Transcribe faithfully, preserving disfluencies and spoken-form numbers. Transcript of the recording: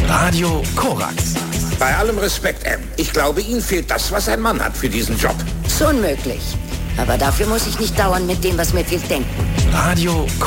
Radio Korax. Bei allem Respekt, M. Ich glaube, Ihnen fehlt das, was ein Mann hat für diesen Job. Schon möglich. Aber dafür muss ich nicht dauernd mit dem, was mir fehlt, denken. Radio